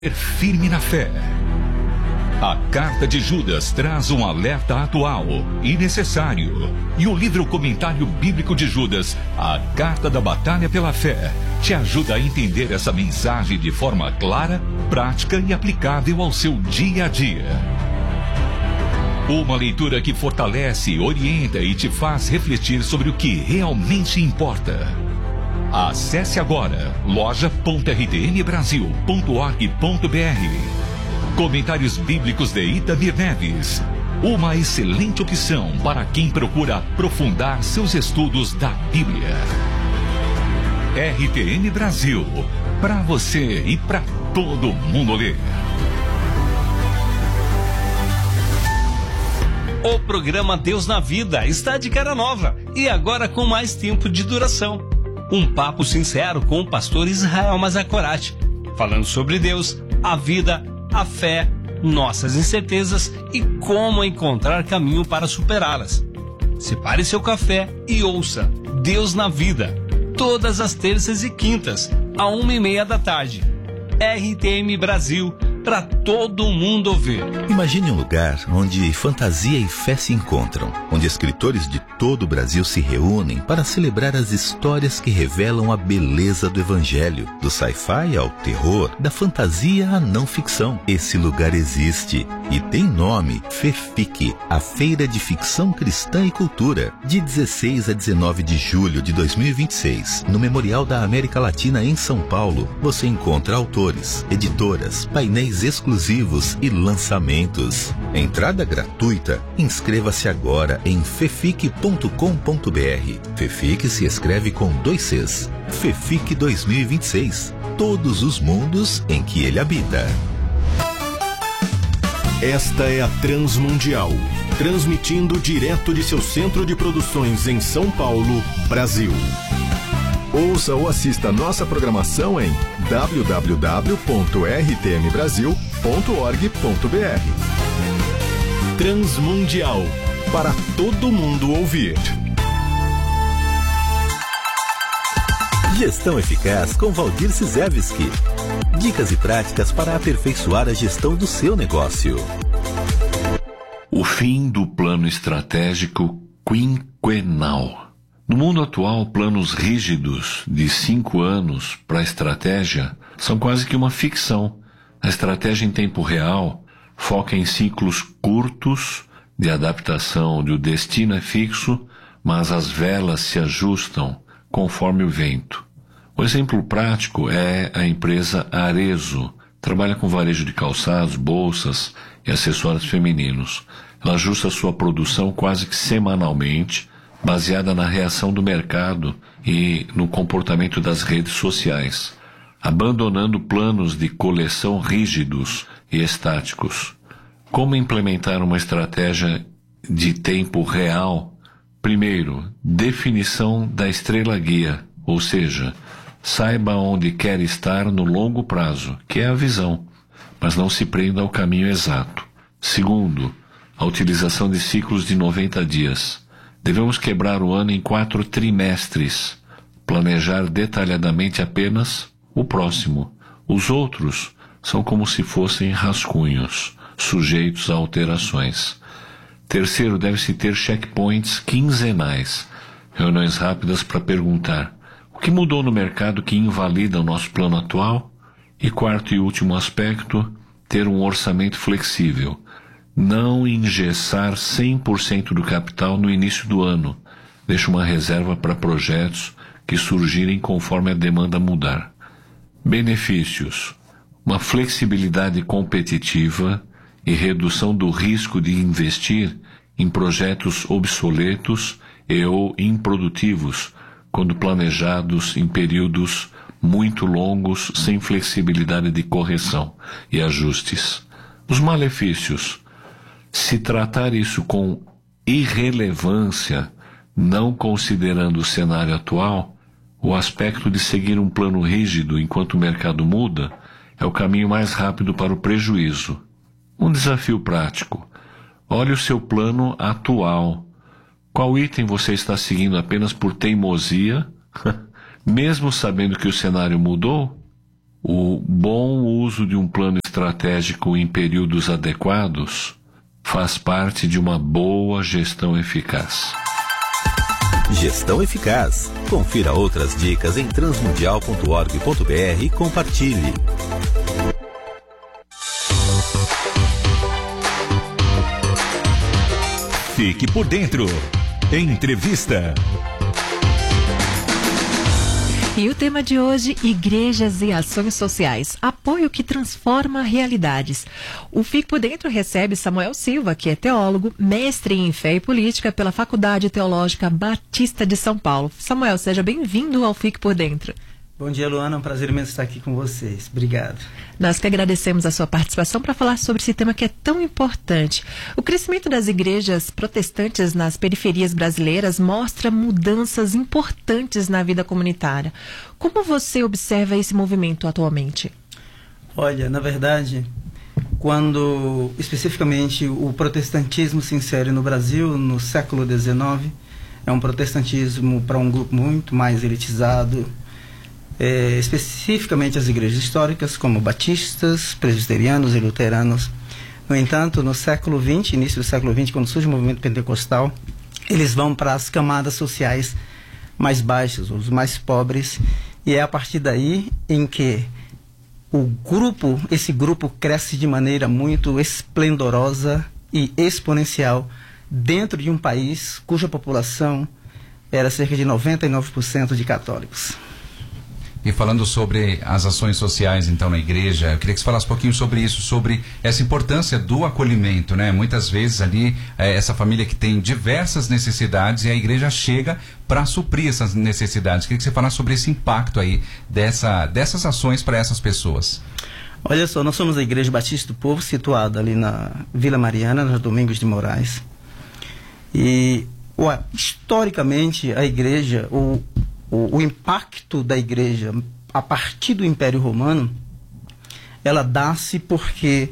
Firme na fé. A Carta de Judas traz um alerta atual e necessário. E o livro Comentário Bíblico de Judas, a Carta da Batalha pela Fé, te ajuda a entender essa mensagem de forma clara, prática e aplicável ao seu dia a dia. Uma leitura que fortalece, orienta e te faz refletir sobre o que realmente importa. Acesse agora loja.rtmbrasil.org.br. Comentários Bíblicos de Itamir Neves. Uma excelente opção para quem procura aprofundar seus estudos da Bíblia. RTM Brasil. Para você e para todo mundo ler. O programa Deus na Vida está de cara nova e agora com mais tempo de duração. Um papo sincero com o pastor Israel Mazakorati, falando sobre Deus, a vida, a fé, nossas incertezas e como encontrar caminho para superá-las. Separe seu café e ouça Deus na Vida, todas as terças e quintas, à 1:30 da tarde. RTM Brasil, para todo mundo ouvir. Imagine um lugar onde fantasia e fé se encontram, onde escritores de todo o Brasil se reúnem para celebrar as histórias que revelam a beleza do Evangelho, do sci-fi ao terror, da fantasia à não ficção. Esse lugar existe e tem nome: FEFIC, a Feira de Ficção Cristã e Cultura, de 16 a 19 de julho de 2026, no Memorial da América Latina em São Paulo. Você encontra autores, editoras, painéis exclusivos e lançamentos. Entrada gratuita. Inscreva-se agora em fefic.com.br. FEFIC se escreve com 2 Cs. FEFIC 2026. Todos os mundos em que ele habita. Esta é a Transmundial, transmitindo direto de seu centro de produções em São Paulo, Brasil. Ouça ou assista nossa programação em www.rtmbrasil.org.br. Transmundial, para todo mundo ouvir. Gestão Eficaz com Valdir Cizevski. Dicas e práticas para aperfeiçoar a gestão do seu negócio. O fim do plano estratégico quinquenal. No mundo atual, planos rígidos de 5 anos para a estratégia são quase que uma ficção. A estratégia em tempo real foca em ciclos curtos de adaptação onde o destino é fixo, mas as velas se ajustam conforme o vento. O exemplo prático é a empresa Arezzo. Trabalha com varejo de calçados, bolsas e acessórios femininos. Ela ajusta sua produção quase que semanalmente, baseada na reação do mercado e no comportamento das redes sociais, abandonando planos de coleção rígidos e estáticos. Como implementar uma estratégia de tempo real? Primeiro, definição da estrela guia, ou seja, saiba onde quer estar no longo prazo, que é a visão, mas não se prenda ao caminho exato. Segundo, a utilização de ciclos de 90 dias. Devemos quebrar o ano em 4 trimestres, planejar detalhadamente apenas o próximo. Os outros são como se fossem rascunhos, sujeitos a alterações. Terceiro, deve-se ter checkpoints quinzenais, reuniões rápidas para perguntar: o que mudou no mercado que invalida o nosso plano atual? E quarto e último aspecto, ter um orçamento flexível. Não engessar 100% do capital no início do ano. Deixe uma reserva para projetos que surgirem conforme a demanda mudar. Benefícios: uma flexibilidade competitiva e redução do risco de investir em projetos obsoletos e ou improdutivos, quando planejados em períodos muito longos sem flexibilidade de correção e ajustes. Os malefícios: se tratar isso com irrelevância, não considerando o cenário atual, o aspecto de seguir um plano rígido enquanto o mercado muda é o caminho mais rápido para o prejuízo. Um desafio prático: olhe o seu plano atual. Qual item você está seguindo apenas por teimosia, mesmo sabendo que o cenário mudou? O bom uso de um plano estratégico em períodos adequados faz parte de uma boa gestão eficaz. Gestão eficaz. Confira outras dicas em transmundial.org.br e compartilhe. Fique por dentro. Entrevista. E o tema de hoje, igrejas e ações sociais, apoio que transforma realidades. O Fique por Dentro recebe Samuel Silva, que é teólogo, mestre em fé e política pela Faculdade Teológica Batista de São Paulo. Samuel, seja bem-vindo ao Fique por Dentro. Bom dia, Luana, é um prazer imenso estar aqui com vocês. Obrigado. Nós que agradecemos a sua participação para falar sobre esse tema que é tão importante. O crescimento das igrejas protestantes nas periferias brasileiras mostra mudanças importantes na vida comunitária. Como você observa esse movimento atualmente? Olha, na verdade, quando especificamente o protestantismo se insere no Brasil, no século XIX, é um protestantismo para um grupo muito mais elitizado, especificamente as igrejas históricas, como batistas, presbiterianos e luteranos. No entanto, no século XX, início do século XX, quando surge o movimento pentecostal, eles vão para as camadas sociais mais baixas, os mais pobres, e é a partir daí em que esse grupo cresce de maneira muito esplendorosa e exponencial dentro de um país cuja população era cerca de 99% de católicos. E falando sobre as ações sociais, então, na igreja, eu queria que você falasse um pouquinho sobre isso, sobre essa importância do acolhimento, né? Muitas vezes ali, essa família que tem diversas necessidades e a igreja chega para suprir essas necessidades. Eu queria que você falasse sobre esse impacto aí dessas ações para essas pessoas. Olha só, nós somos a Igreja Batista do Povo, situada ali na Vila Mariana, nos Domingos de Moraes. E, historicamente, a igreja, o impacto da igreja a partir do Império Romano, ela dá-se porque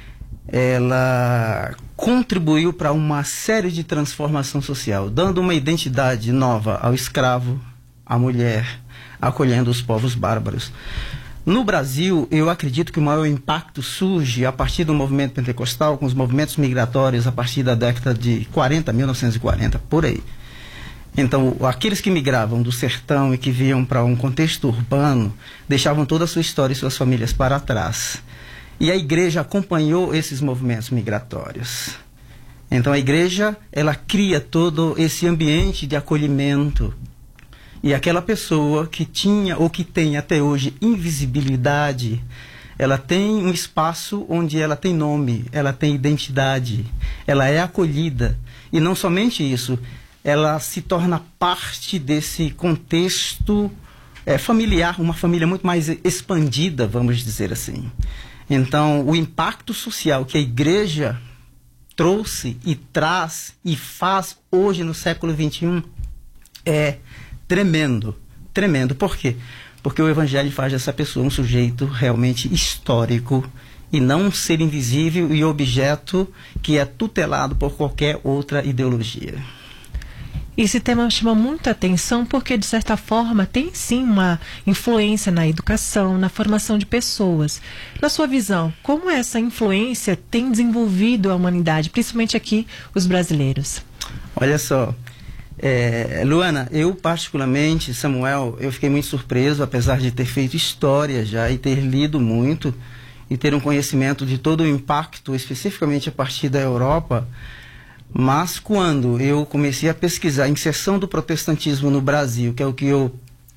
ela contribuiu para uma série de transformação social, dando uma identidade nova ao escravo, à mulher, acolhendo os povos bárbaros. No Brasil, eu acredito que o maior impacto surge a partir do movimento pentecostal, com os movimentos migratórios a partir da década de 1940, por aí. Então, aqueles que migravam do sertão e que vinham para um contexto urbano, deixavam toda a sua história e suas famílias para trás. E a igreja acompanhou esses movimentos migratórios. Então, a igreja, ela cria todo esse ambiente de acolhimento. E aquela pessoa que tinha ou que tem até hoje invisibilidade, ela tem um espaço onde ela tem nome, ela tem identidade, ela é acolhida. E não somente isso, ela se torna parte desse contexto familiar, uma família muito mais expandida, vamos dizer assim. Então, o impacto social que a igreja trouxe e traz e faz hoje no século XXI é tremendo, tremendo. Por quê? Porque o Evangelho faz dessa pessoa um sujeito realmente histórico e não um ser invisível e objeto que é tutelado por qualquer outra ideologia. Esse tema chama muita atenção porque, de certa forma, tem sim uma influência na educação, na formação de pessoas. Na sua visão, como essa influência tem desenvolvido a humanidade, principalmente aqui os brasileiros? Olha só, Luana, eu particularmente, Samuel, eu fiquei muito surpreso, apesar de ter feito história já e ter lido muito e ter um conhecimento de todo o impacto, especificamente a partir da Europa. Mas quando eu comecei a pesquisar a inserção do protestantismo no Brasil, que é o que eu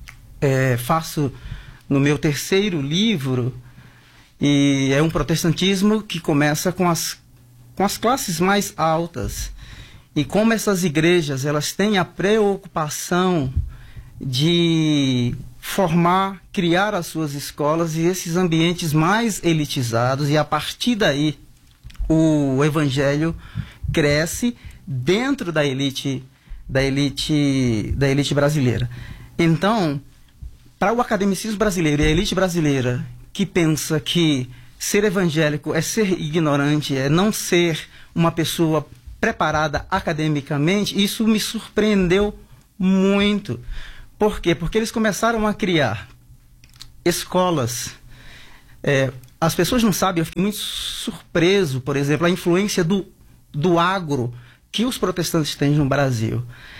faço no meu terceiro livro, e é um protestantismo que começa com as classes mais altas, e como essas igrejas elas têm a preocupação de formar, criar as suas escolas e esses ambientes mais elitizados, e a partir daí o Evangelho cresce dentro da elite brasileira. Então, para o academicismo brasileiro e a elite brasileira que pensa que ser evangélico é ser ignorante, é não ser uma pessoa preparada academicamente, isso me surpreendeu muito. Por quê? Porque eles começaram a criar escolas As pessoas não sabem, eu fiquei muito surpreso, por exemplo, a influência do agro que os protestantes têm no Brasil.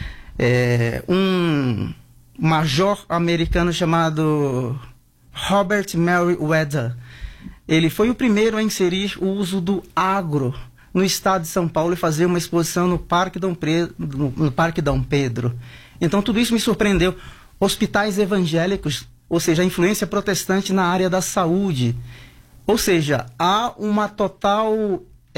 Um major americano chamado Robert Meriwether, ele foi o primeiro a inserir o uso do agro no estado de São Paulo e fazer uma exposição no Parque Dom Pedro. Então tudo isso me surpreendeu. Hospitais evangélicos, ou seja, a influência protestante na área da saúde. Ou seja, há uma total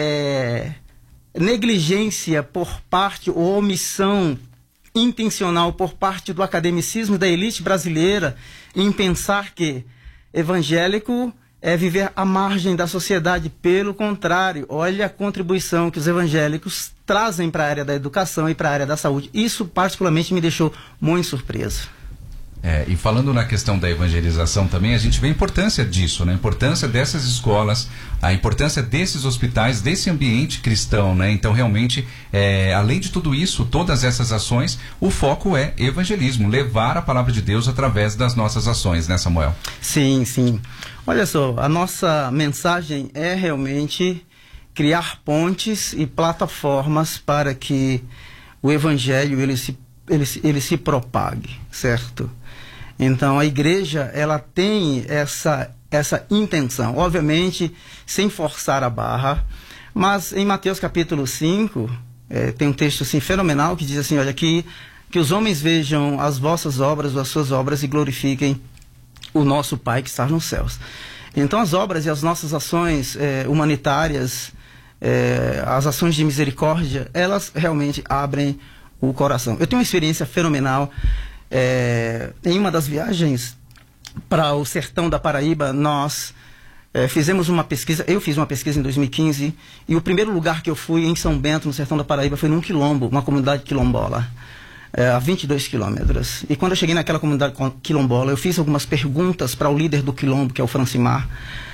negligência por parte, ou omissão intencional por parte do academicismo da elite brasileira em pensar que evangélico é viver à margem da sociedade. Pelo contrário, olha a contribuição que os evangélicos trazem para a área da educação e para a área da saúde. Isso particularmente me deixou muito surpreso. E falando na questão da evangelização também, a gente vê a importância disso, né? A importância dessas escolas, a importância desses hospitais, desse ambiente cristão, né? Então, realmente, além de tudo isso, todas essas ações, o foco é evangelismo, levar a palavra de Deus através das nossas ações, né, Samuel? Sim, sim. Olha só, a nossa mensagem é realmente criar pontes e plataformas para que o evangelho ele se propague, certo? Então a igreja ela tem essa intenção, obviamente sem forçar a barra, mas em Mateus capítulo 5 tem um texto assim fenomenal que diz assim, olha, que os homens vejam as vossas obras ou as suas obras e glorifiquem o nosso Pai que está nos céus. Então as obras e as nossas ações humanitárias, as ações de misericórdia, elas realmente abrem o coração. Eu tenho uma experiência fenomenal. Em uma das viagens para o sertão da Paraíba, nós fizemos uma pesquisa. Eu fiz uma pesquisa em 2015 e o primeiro lugar que eu fui em São Bento, no sertão da Paraíba, foi num quilombo, uma comunidade quilombola, a 22 quilômetros. E quando eu cheguei naquela comunidade quilombola, eu fiz algumas perguntas para o líder do quilombo, que é o Francimar,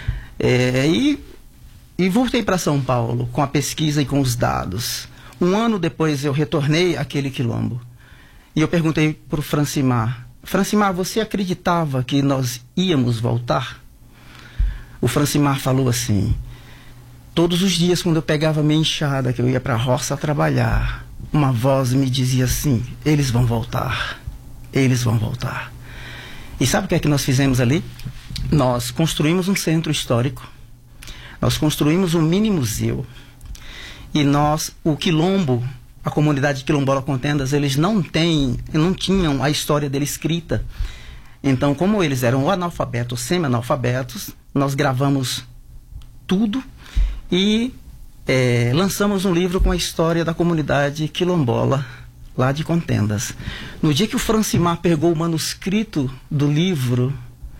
e voltei para São Paulo com a pesquisa e com os dados. Um ano depois eu retornei àquele quilombo. E eu perguntei para o Francimar, você acreditava que nós íamos voltar? O Francimar falou assim, todos os dias quando eu pegava minha enxada, que eu ia para a roça trabalhar, uma voz me dizia assim, eles vão voltar, eles vão voltar. E sabe o que é que nós fizemos ali? Nós construímos um centro histórico, nós construímos um mini museu, e o quilombo, a comunidade quilombola Contendas, eles não tinham a história dele escrita. Então, como eles eram ou analfabetos ou semi-analfabetos, nós gravamos tudo e lançamos um livro com a história da comunidade quilombola lá de Contendas. No dia que o Francimar pegou o manuscrito do livro,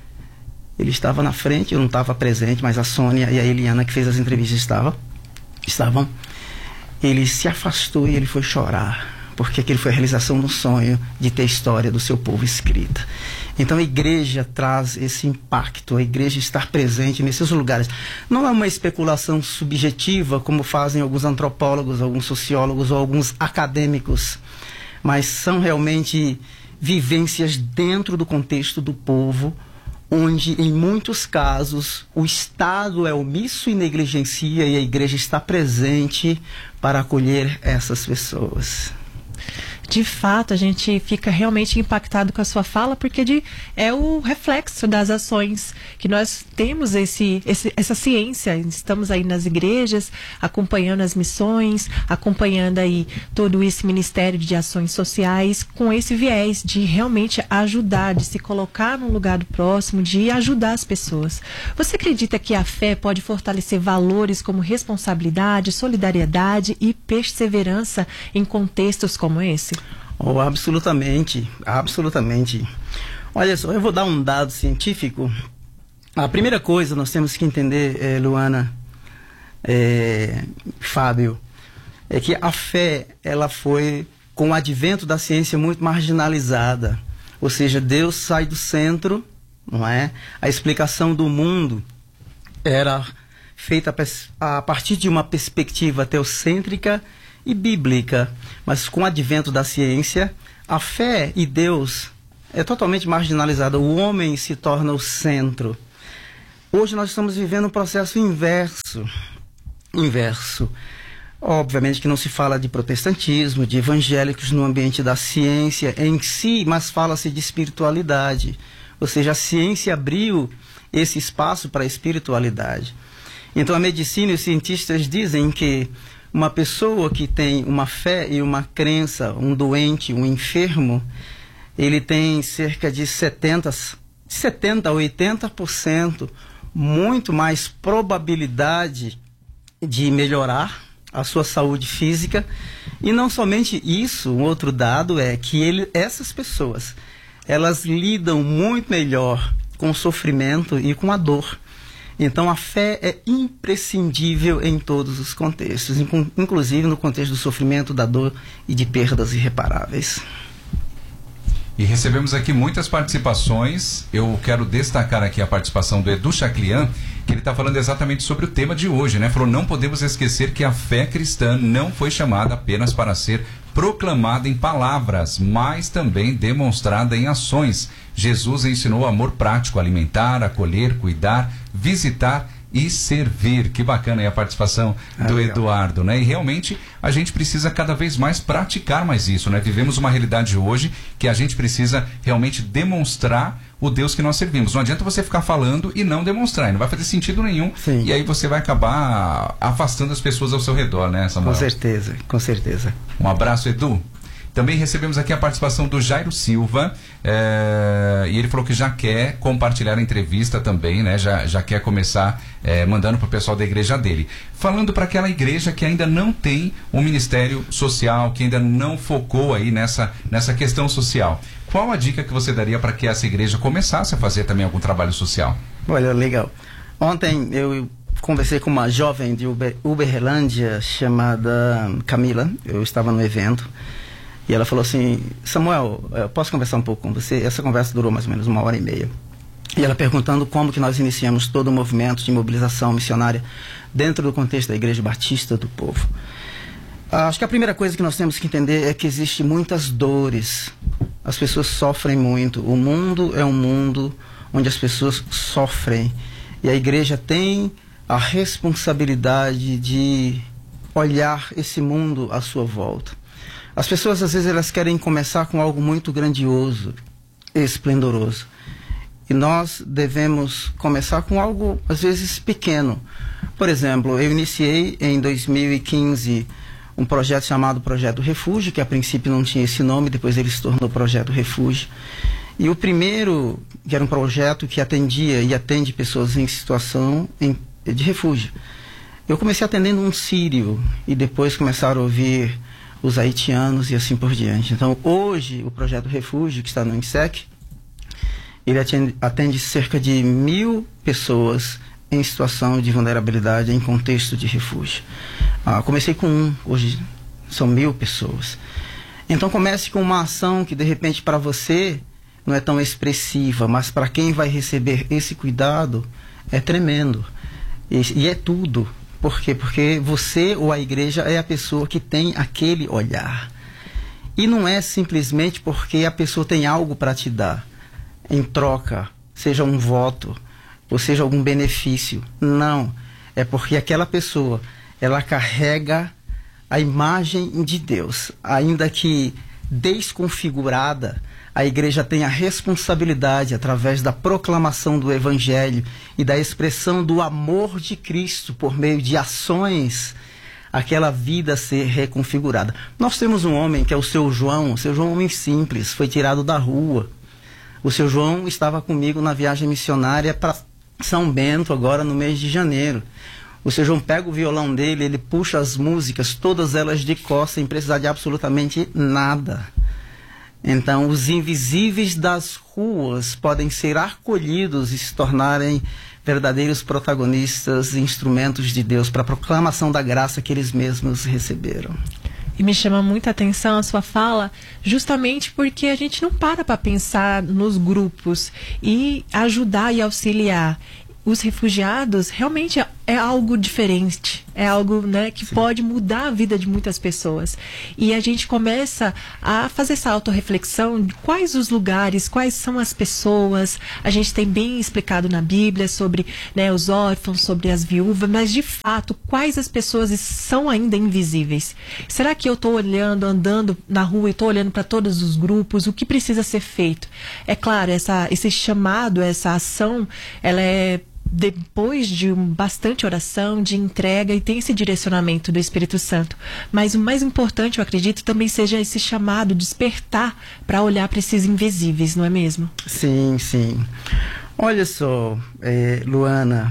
ele estava na frente, eu não estava presente, mas a Sônia e a Eliana, que fez as entrevistas, estavam. Ele se afastou e ele foi chorar, porque aquilo foi a realização do sonho de ter a história do seu povo escrita. Então a igreja traz esse impacto, a igreja estar presente nesses lugares. Não é uma especulação subjetiva, como fazem alguns antropólogos, alguns sociólogos ou alguns acadêmicos, mas são realmente vivências dentro do contexto do povo, onde, em muitos casos, o Estado é omisso e negligencia e a igreja está presente para acolher essas pessoas. De fato, a gente fica realmente impactado com a sua fala, porque é o reflexo das ações que nós temos essa ciência. Estamos aí nas igrejas, acompanhando as missões, acompanhando aí todo esse ministério de ações sociais, com esse viés de realmente ajudar, de se colocar no lugar do próximo, de ajudar as pessoas. Você acredita que a fé pode fortalecer valores como responsabilidade, solidariedade e perseverança em contextos como esse? Oh, absolutamente, absolutamente. Olha só, eu vou dar um dado científico. A primeira coisa nós temos que entender, Luana, Fábio, é que a fé, ela foi, com o advento da ciência, muito marginalizada. Ou seja, Deus sai do centro, não é? A explicação do mundo era feita a partir de uma perspectiva teocêntrica e bíblica, mas com o advento da ciência, a fé e Deus é totalmente marginalizada. O homem se torna o centro. Hoje nós estamos vivendo um processo inverso. Obviamente que não se fala de protestantismo, de evangélicos no ambiente da ciência em si, mas fala-se de espiritualidade. Ou seja, a ciência abriu esse espaço para a espiritualidade. Então a medicina e os cientistas dizem que uma pessoa que tem uma fé e uma crença, um doente, um enfermo, ele tem cerca de 70 a 80% muito mais probabilidade de melhorar a sua saúde física. E não somente isso, um outro dado é que essas pessoas, elas lidam muito melhor com o sofrimento e com a dor. Então a fé é imprescindível em todos os contextos, inclusive no contexto do sofrimento, da dor e de perdas irreparáveis. E recebemos aqui muitas participações. Eu quero destacar aqui a participação do Edu Chaclian, que ele está falando exatamente sobre o tema de hoje, né? Falou: não podemos esquecer que a fé cristã não foi chamada apenas para ser proclamada em palavras, mas também demonstrada em ações. Jesus ensinou amor prático: alimentar, acolher, cuidar, visitar e servir. Que bacana aí a participação do Eduardo, né? E realmente a gente precisa cada vez mais praticar mais isso, né? Vivemos uma realidade hoje que a gente precisa realmente demonstrar o Deus que nós servimos. Não adianta você ficar falando e não demonstrar, não vai fazer sentido nenhum. Sim. E aí você vai acabar afastando as pessoas ao seu redor, né, Samuel? Com certeza. Um abraço, Edu. Também recebemos aqui a participação do Jairo Silva, e ele falou que já quer compartilhar a entrevista também, né? Já quer começar mandando para o pessoal da igreja dele. Falando para aquela igreja que ainda não tem um ministério social, que ainda não focou aí nessa questão social. Qual a dica que você daria para que essa igreja começasse a fazer também algum trabalho social? Olha, legal. Ontem eu conversei com uma jovem de Uberlândia chamada Camila. Eu estava no evento. E ela falou assim: Samuel, eu posso conversar um pouco com você? Essa conversa durou mais ou menos 1h30. E ela perguntando como que nós iniciamos todo o movimento de mobilização missionária dentro do contexto da Igreja Batista do Povo. Acho que a primeira coisa que nós temos que entender é que existem muitas dores. As pessoas sofrem muito. O mundo é um mundo onde as pessoas sofrem. E a igreja tem a responsabilidade de olhar esse mundo à sua volta. As pessoas, às vezes, elas querem começar com algo muito grandioso, esplendoroso. E nós devemos começar com algo, às vezes, pequeno. Por exemplo, eu iniciei em 2015 um projeto chamado Projeto Refúgio, que a princípio não tinha esse nome, depois ele se tornou Projeto Refúgio. E o primeiro, que era um projeto que atendia e atende pessoas em situação de refúgio. Eu comecei atendendo um sírio e depois começaram a ouvir os haitianos e assim por diante. Então, hoje, o Projeto Refúgio, que está no INSEC, ele atende cerca de 1.000 pessoas em situação de vulnerabilidade em contexto de refúgio. Comecei com hoje são 1.000 pessoas. Então, comece com uma ação que, de repente, para você não é tão expressiva, mas para quem vai receber esse cuidado, é tremendo. E é tudo. Por quê? Porque você ou a igreja é a pessoa que tem aquele olhar. E não é simplesmente porque a pessoa tem algo para te dar em troca, seja um voto, ou seja algum benefício. Não. É porque aquela pessoa, ela carrega a imagem de Deus. Ainda que desconfigurada, a igreja tem a responsabilidade, através da proclamação do Evangelho e da expressão do amor de Cristo por meio de ações, aquela vida ser reconfigurada. Nós temos um homem que é o seu João. O seu João é um homem simples, foi tirado da rua. O seu João estava comigo na viagem missionária para São Bento, agora no mês de janeiro. O seu João pega o violão dele, ele puxa as músicas, todas elas de cor, sem precisar de absolutamente nada. Então, os invisíveis das ruas podem ser acolhidos e se tornarem verdadeiros protagonistas e instrumentos de Deus para a proclamação da graça que eles mesmos receberam. E me chama muita atenção a sua fala, justamente porque a gente não para pensar nos grupos e ajudar e auxiliar. Os refugiados, realmente, é algo diferente, é algo, né, que pode mudar a vida de muitas pessoas. E a gente começa a fazer essa autorreflexão de quais os lugares, quais são as pessoas. A gente tem bem explicado na Bíblia sobre, né, os órfãos, sobre as viúvas, mas de fato, quais as pessoas são ainda invisíveis? Será que eu estou olhando, andando na rua e estou olhando para todos os grupos? O que precisa ser feito? É claro, esse chamado, essa ação, ela é depois de bastante oração, de entrega, e tem esse direcionamento do Espírito Santo. Mas o mais importante, eu acredito, também seja esse chamado, despertar para olhar para esses invisíveis, não é mesmo? Sim, sim. Olha só, Luana,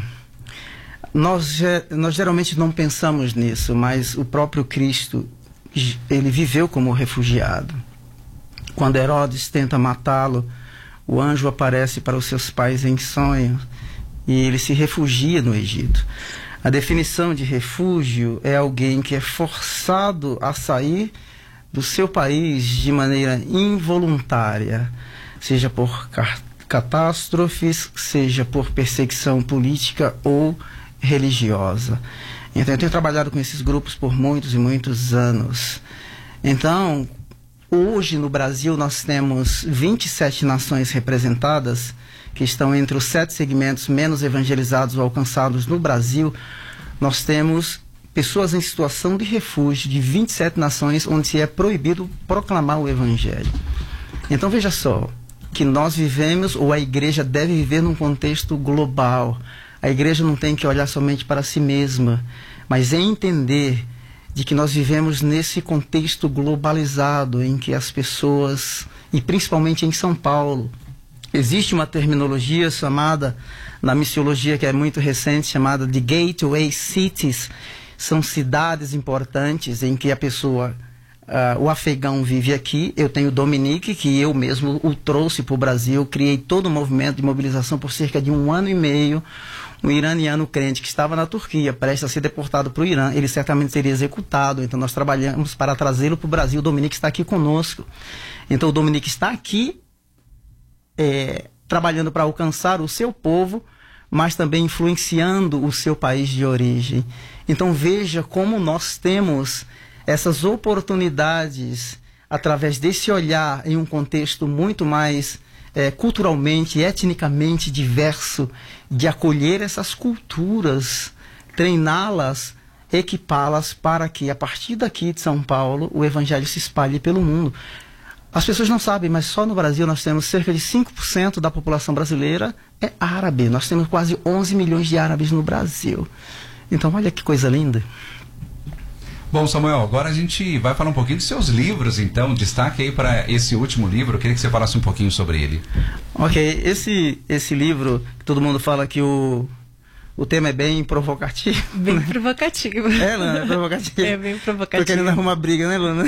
nós geralmente não pensamos nisso, mas o próprio Cristo, ele viveu como refugiado. Quando Herodes tenta matá-lo, o anjo aparece para os seus pais em sonho e ele se refugia no Egito. A definição de refúgio é alguém que é forçado a sair do seu país de maneira involuntária, seja por catástrofes, seja por perseguição política ou religiosa. Então, eu tenho trabalhado com esses grupos por muitos e muitos anos. Então, hoje no Brasil nós temos 27 nações representadas, que estão entre os 7 segmentos menos evangelizados ou alcançados no Brasil. Nós temos pessoas em situação de refúgio de 27 nações onde se é proibido proclamar o Evangelho. Então veja só, que nós vivemos, ou a igreja deve viver num contexto global. A igreja não tem que olhar somente para si mesma, mas entender de que nós vivemos nesse contexto globalizado em que as pessoas, e principalmente em São Paulo, existe uma terminologia chamada, na missiologia que é muito recente, chamada de gateway cities. São cidades importantes em que a pessoa, o afegão vive aqui. Eu tenho Dominique, que eu mesmo o trouxe para o Brasil, criei todo um movimento de mobilização por cerca de 1 ano e meio. Um iraniano crente que estava na Turquia, prestes a ser deportado para o Irã, ele certamente seria executado. Então nós trabalhamos para trazê-lo para o Brasil. O Dominique está aqui conosco. Então o Dominique está aqui trabalhando para alcançar o seu povo, mas também influenciando o seu país de origem. Então veja como nós temos essas oportunidades através desse olhar em um contexto muito mais culturalmente, etnicamente diverso, de acolher essas culturas, treiná-las, equipá-las para que a partir daqui de São Paulo o Evangelho se espalhe pelo mundo. As pessoas não sabem, mas só no Brasil nós temos cerca de 5% da população brasileira é árabe. Nós temos quase 11 milhões de árabes no Brasil. Então, olha que coisa linda. Bom, Samuel, agora a gente vai falar um pouquinho dos seus livros, então. Destaque aí para esse último livro. Eu queria que você falasse um pouquinho sobre ele. Ok, esse livro, todo mundo fala que o tema é bem provocativo. Bem provocativo. Luna, é provocativo. É bem provocativo. Tô querendo arrumar briga, né, Luna?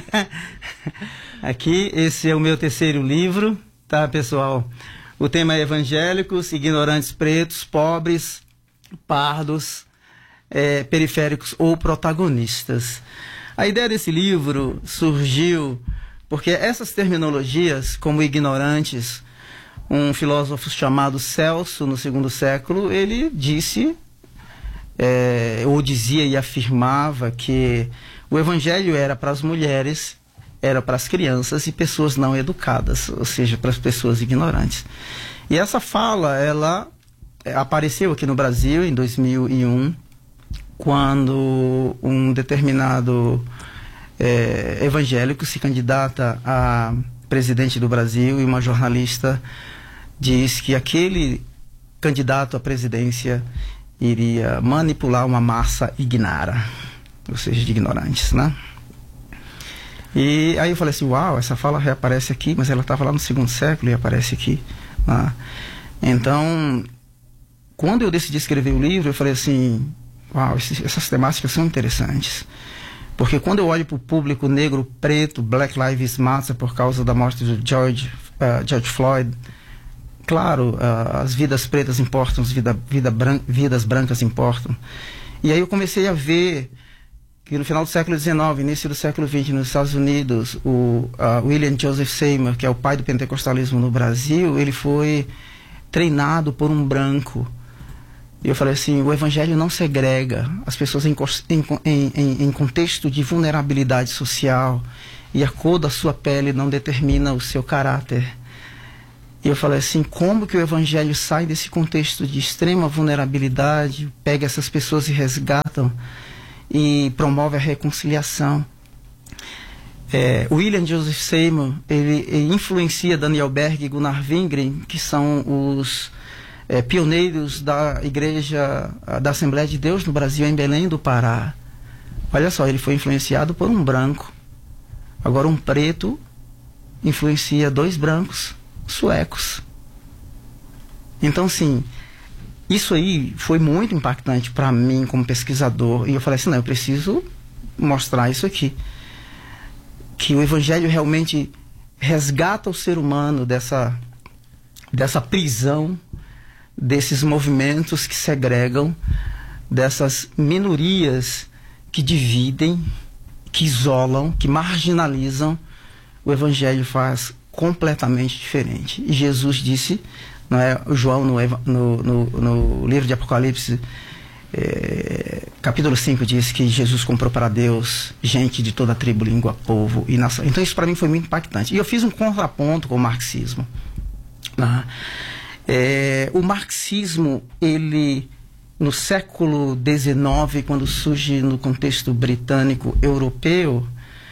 Aqui, esse é o meu 3º livro, tá, pessoal? O tema é evangélicos, ignorantes pretos, pobres, pardos, periféricos ou protagonistas. A ideia desse livro surgiu porque essas terminologias, como ignorantes, um filósofo chamado Celso, no 2º século, ele disse, ou dizia e afirmava que o evangelho era para as mulheres, era para as crianças e pessoas não educadas, ou seja, para as pessoas ignorantes. E essa fala, ela apareceu aqui no Brasil em 2001, quando um determinado evangélico se candidata a presidente do Brasil e uma jornalista diz que aquele candidato à presidência iria manipular uma massa ignara, ou seja, de ignorantes, né? E aí eu falei assim, uau, essa fala reaparece aqui, mas ela estava lá no 2º século e aparece aqui, né? Então, quando eu decidi escrever o livro, eu falei assim, uau, essas temáticas são interessantes. Porque quando eu olho para o público negro, preto, Black Lives Matter, por causa da morte do George Floyd, claro, as vidas pretas importam, as vidas brancas importam. E aí eu comecei a ver que no final do século XIX, início do século XX, nos Estados Unidos, o William Joseph Seymour, que é o pai do pentecostalismo no Brasil, ele foi treinado por um branco E eu falei assim, o evangelho não segrega as pessoas em contexto de vulnerabilidade social, e a cor da sua pele não determina o seu caráter. E eu falei assim, como que o evangelho sai desse contexto de extrema vulnerabilidade, pega essas pessoas e resgatam e promove a reconciliação. William Joseph Seymour, ele influencia Daniel Berg e Gunnar Wingren, que são os pioneiros da igreja, da Assembleia de Deus no Brasil, em Belém do Pará. Olha só, ele foi influenciado por um branco. Agora um preto influencia 2 brancos suecos. Então, assim, isso aí foi muito impactante para mim como pesquisador. E eu falei assim, não, eu preciso mostrar isso aqui. Que o evangelho realmente resgata o ser humano dessa prisão, desses movimentos que segregam, dessas minorias que dividem, que isolam, que marginalizam. O evangelho faz completamente diferente. E Jesus disse, não é, João no livro de Apocalipse, capítulo 5 diz que Jesus comprou para Deus gente de toda tribo, língua, povo e nação. Então isso para mim foi muito impactante. E eu fiz um contraponto com o marxismo. O marxismo, ele no século XIX, quando surge no contexto britânico europeu,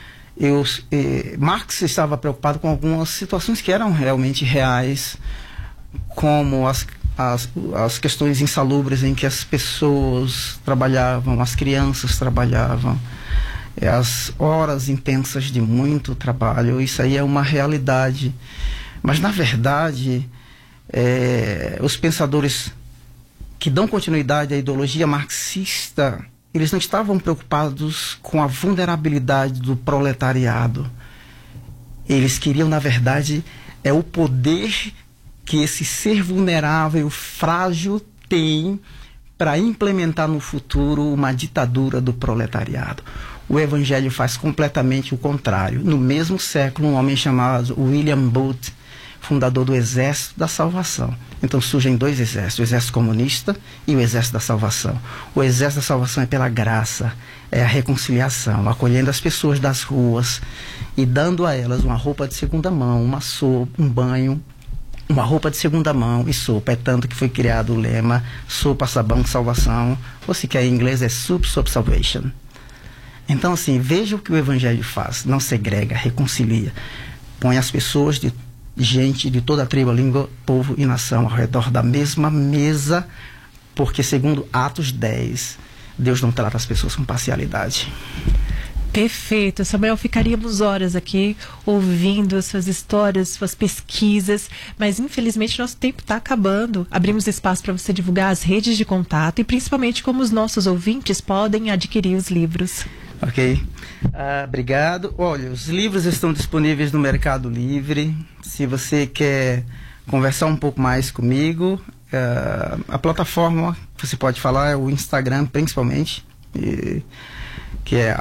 Marx estava preocupado com algumas situações que eram realmente reais, como as questões insalubres em que as pessoas trabalhavam, as crianças trabalhavam, as horas intensas de muito trabalho. Isso aí é uma realidade. Mas, na verdade, os pensadores que dão continuidade à ideologia marxista, eles não estavam preocupados com a vulnerabilidade do proletariado. Eles queriam, na verdade, o poder que esse ser vulnerável, frágil, tem para implementar no futuro uma ditadura do proletariado. O evangelho faz completamente o contrário. No mesmo século, um homem chamado William Booth, fundador do Exército da Salvação. Então surgem 2 exércitos, o exército comunista e o exército da salvação. O exército da salvação é pela graça, é a reconciliação, acolhendo as pessoas das ruas e dando a elas uma roupa de segunda mão, uma sopa, um banho, uma roupa de segunda mão e sopa. É tanto que foi criado o lema sopa, sabão, salvação, ou se quer em inglês é soup, soap, salvation. Então, assim, veja o que o evangelho faz, não segrega, reconcilia, põe as pessoas de gente de toda a tribo, língua, povo e nação ao redor da mesma mesa, porque segundo Atos 10, Deus não trata as pessoas com parcialidade. Perfeito, Samuel, ficaríamos horas aqui ouvindo as suas histórias, suas pesquisas, mas infelizmente nosso tempo está acabando. Abrimos espaço para você divulgar as redes de contato e principalmente como os nossos ouvintes podem adquirir os livros. Ok, obrigado. Olha, os livros estão disponíveis no Mercado Livre. Se você quer conversar um pouco mais comigo, a plataforma que você pode falar é o Instagram, principalmente, que é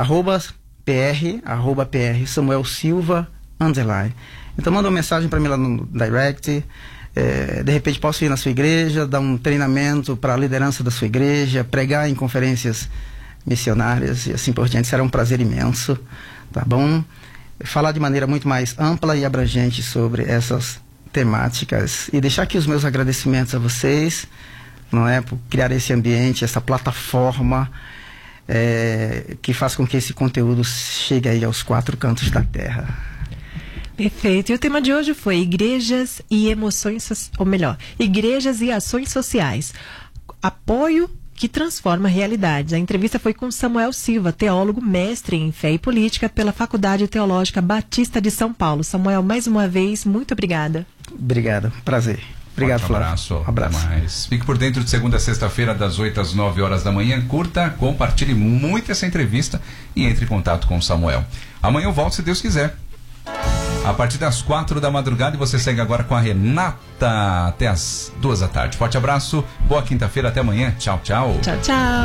@pr Samuel Silva _. Então manda uma mensagem para mim lá no direct. De repente posso ir na sua igreja, dar um treinamento para a liderança da sua igreja, pregar em conferências missionárias e assim por diante. Será um prazer imenso, tá bom? Falar de maneira muito mais ampla e abrangente sobre essas temáticas e deixar aqui os meus agradecimentos a vocês, não é, por criar esse ambiente, essa plataforma que faz com que esse conteúdo chegue aí aos 4 cantos da terra. Perfeito. E o tema de hoje foi igrejas e emoções, ou melhor, igrejas e ações sociais. Apoio que transforma realidades. A entrevista foi com Samuel Silva, teólogo, mestre em fé e política pela Faculdade Teológica Batista de São Paulo. Samuel, mais uma vez, muito obrigada. Obrigado, prazer. Obrigado, Flávio. Um abraço. Mais. Fique por dentro de segunda a sexta-feira, das 8 às 9 horas da manhã. Curta, compartilhe muito essa entrevista e entre em contato com o Samuel. Amanhã eu volto, se Deus quiser. A partir das 4 da madrugada, e você segue agora com a Renata até as 2 da tarde. Forte abraço, boa quinta-feira, até amanhã. Tchau, tchau. Tchau, tchau.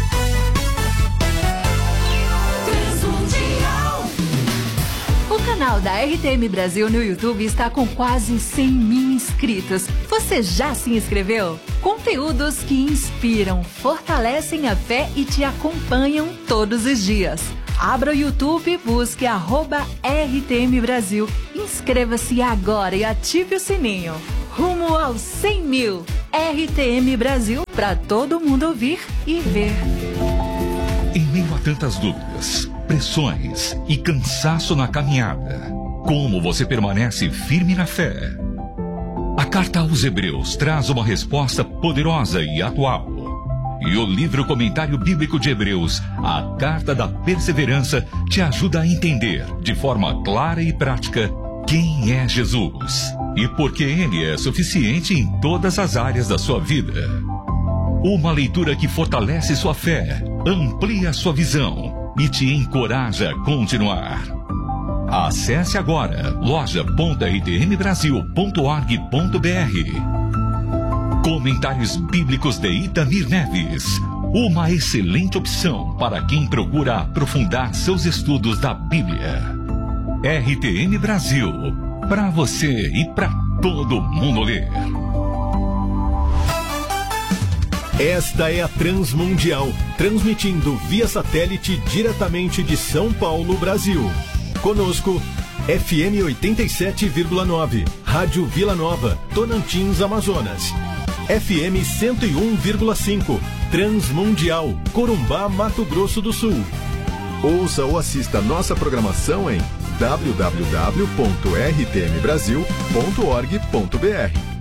O canal canal da RTM Brasil no YouTube está com quase 100 mil inscritos. Você já se inscreveu? Conteúdos que inspiram, fortalecem a fé e te acompanham todos os dias. Abra o YouTube, busque @RTM Brasil. Inscreva-se agora e ative o sininho. Rumo aos 100 mil. RTM Brasil, para todo mundo ouvir e ver. Em meio a tantas dúvidas, pressões e cansaço na caminhada, como você permanece firme na fé? A carta aos Hebreus traz uma resposta poderosa e atual. E o livro Comentário Bíblico de Hebreus, a Carta da Perseverança, te ajuda a entender, de forma clara e prática, quem é Jesus e por que ele é suficiente em todas as áreas da sua vida. Uma leitura que fortalece sua fé, amplia sua visão e te encoraja a continuar. Acesse agora loja.rtmbrasil.org.br. Comentários Bíblicos de Itamir Neves. Uma excelente opção para quem procura aprofundar seus estudos da Bíblia. RTM Brasil. Para você e para todo mundo ler. Esta é a Transmundial, transmitindo via satélite diretamente de São Paulo, Brasil. Conosco, FM 87,9, Rádio Vila Nova, Tonantins, Amazonas. FM 101,5, Transmundial, Corumbá, Mato Grosso do Sul. Ouça ou assista nossa programação em www.rtmbrasil.org.br.